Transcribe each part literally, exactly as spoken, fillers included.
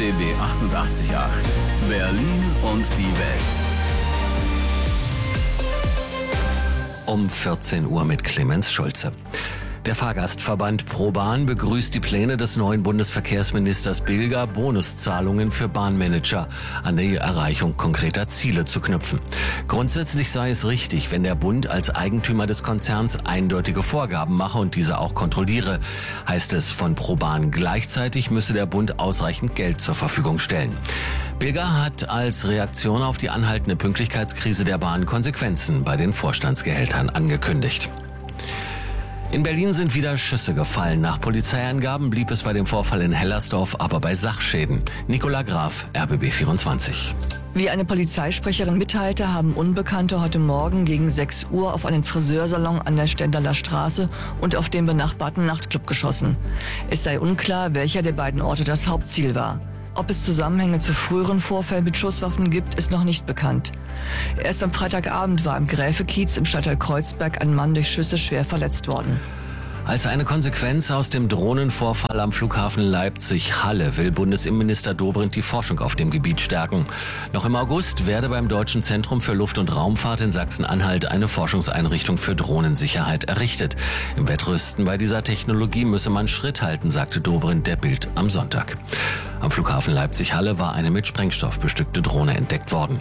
B B achtundachtzig Komma acht. Berlin und die Welt. Um vierzehn Uhr mit Clemens Schulze. Der Fahrgastverband ProBahn begrüßt die Pläne des neuen Bundesverkehrsministers Bilger, Bonuszahlungen für Bahnmanager an die Erreichung konkreter Ziele zu knüpfen. Grundsätzlich sei es richtig, wenn der Bund als Eigentümer des Konzerns eindeutige Vorgaben mache und diese auch kontrolliere, heißt es von ProBahn. Gleichzeitig müsse der Bund ausreichend Geld zur Verfügung stellen. Bilger hat als Reaktion auf die anhaltende Pünktlichkeitskrise der Bahn Konsequenzen bei den Vorstandsgehältern angekündigt. In Berlin sind wieder Schüsse gefallen. Nach Polizeiangaben blieb es bei dem Vorfall in Hellersdorf aber bei Sachschäden. Nicola Graf, R B B vierundzwanzig. Wie eine Polizeisprecherin mitteilte, haben Unbekannte heute Morgen gegen sechs Uhr auf einen Friseursalon an der Stendaler Straße und auf den benachbarten Nachtclub geschossen. Es sei unklar, welcher der beiden Orte das Hauptziel war. Ob es Zusammenhänge zu früheren Vorfällen mit Schusswaffen gibt, ist noch nicht bekannt. Erst am Freitagabend war im Gräfekiez im Stadtteil Kreuzberg ein Mann durch Schüsse schwer verletzt worden. Als eine Konsequenz aus dem Drohnenvorfall am Flughafen Leipzig-Halle will Bundesinnenminister Dobrindt die Forschung auf dem Gebiet stärken. Noch im August werde beim Deutschen Zentrum für Luft- und Raumfahrt in Sachsen-Anhalt eine Forschungseinrichtung für Drohnensicherheit errichtet. Im Wettrüsten bei dieser Technologie müsse man Schritt halten, sagte Dobrindt der Bild am Sonntag. Am Flughafen Leipzig-Halle war eine mit Sprengstoff bestückte Drohne entdeckt worden.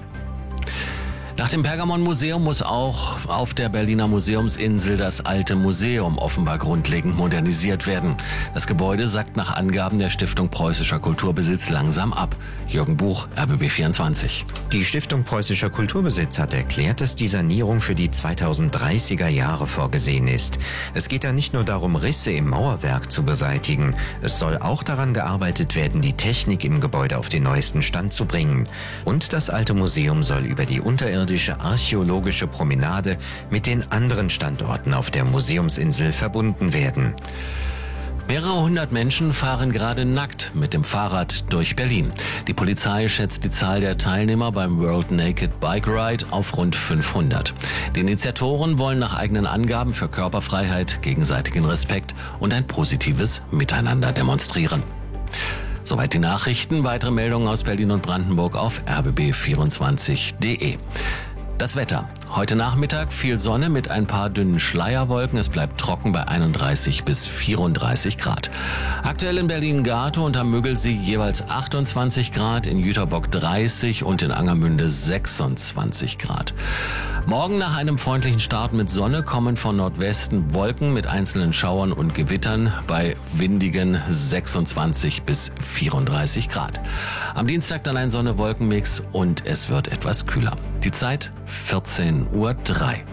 Nach dem Pergamon-Museum muss auch auf der Berliner Museumsinsel das alte Museum offenbar grundlegend modernisiert werden. Das Gebäude sackt nach Angaben der Stiftung Preußischer Kulturbesitz langsam ab. Jürgen Buch, R B B vierundzwanzig. Die Stiftung Preußischer Kulturbesitz hat erklärt, dass die Sanierung für die zweitausenddreißiger Jahre vorgesehen ist. Es geht da nicht nur darum, Risse im Mauerwerk zu beseitigen. Es soll auch daran gearbeitet werden, die Technik im Gebäude auf den neuesten Stand zu bringen. Und das alte Museum soll über die unterirdische archäologische Promenade mit den anderen Standorten auf der Museumsinsel verbunden werden. Mehrere hundert Menschen fahren gerade nackt mit dem Fahrrad durch Berlin. Die Polizei schätzt die Zahl der Teilnehmer beim World Naked Bike Ride auf rund fünfhundert. Die Initiatoren wollen nach eigenen Angaben für Körperfreiheit, gegenseitigen Respekt und ein positives Miteinander demonstrieren. Soweit die Nachrichten. Weitere Meldungen aus Berlin und Brandenburg auf r b b vierundzwanzig punkt d e. Das Wetter. Heute Nachmittag viel Sonne mit ein paar dünnen Schleierwolken. Es bleibt trocken bei einunddreißig bis vierunddreißig Grad. Aktuell in Berlin-Gatow und am Müggelsee jeweils achtundzwanzig Grad, in Jüterbock dreißig und in Angermünde sechsundzwanzig Grad. Morgen nach einem freundlichen Start mit Sonne kommen von Nordwesten Wolken mit einzelnen Schauern und Gewittern bei windigen sechsundzwanzig bis vierunddreißig Grad. Am Dienstag dann ein Sonne-Wolken-Mix und es wird etwas kühler. Die Zeit vierzehn Uhr drei.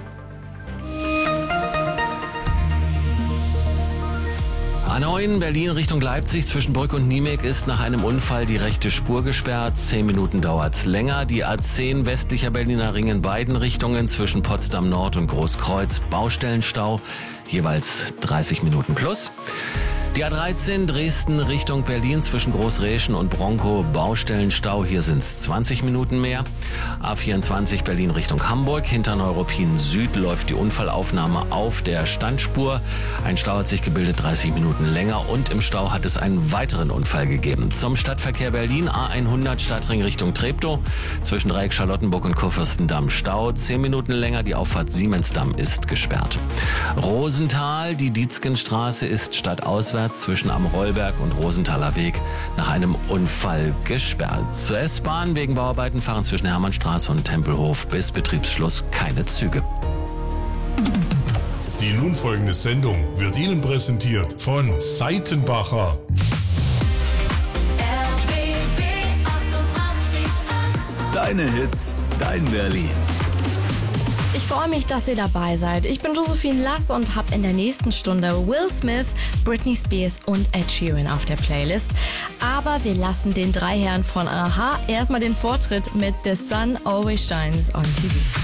A neun Berlin Richtung Leipzig zwischen Brück und Niemek ist nach einem Unfall die rechte Spur gesperrt. Zehn Minuten dauert's länger. Die A zehn westlicher Berliner Ring in beiden Richtungen zwischen Potsdam Nord und Großkreuz Baustellenstau. Jeweils dreißig Minuten plus. Die A dreizehn Dresden Richtung Berlin zwischen Großräschen und Bronkow Baustellenstau. Hier sind es zwanzig Minuten mehr. A vierundzwanzig Berlin Richtung Hamburg. Hinter Neuruppin Süd läuft die Unfallaufnahme auf der Standspur. Ein Stau hat sich gebildet, dreißig Minuten länger. Und im Stau hat es einen weiteren Unfall gegeben. Zum Stadtverkehr Berlin A hundert Stadtring Richtung Treptow. Zwischen Dreieck Charlottenburg und Kurfürstendamm Stau. zehn Minuten länger. Die Auffahrt Siemensdamm ist gesperrt. Rosenthal, die Dietzgenstraße ist stadtauswärts zwischen Am Rollberg und Rosenthaler Weg nach einem Unfall gesperrt. Zur S-Bahn wegen Bauarbeiten fahren zwischen Hermannstraße und Tempelhof bis Betriebsschluss keine Züge. Die nun folgende Sendung wird Ihnen präsentiert von Seitenbacher. Deine Hits, dein Berlin. Ich freue mich, dass ihr dabei seid. Ich bin Josephine Lass und habe in der nächsten Stunde Will Smith, Britney Spears und Ed Sheeran auf der Playlist. Aber wir lassen den drei Herren von A H erstmal den Vortritt mit The Sun Always Shines on T V.